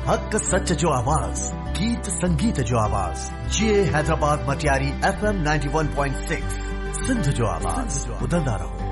हक सच जो आवाज़, गीत संगीत जो आवाज़, ये हैदराबाद मटियारी FM 91.6 सिंध जो आवाज़, ॿुधंदा रहो।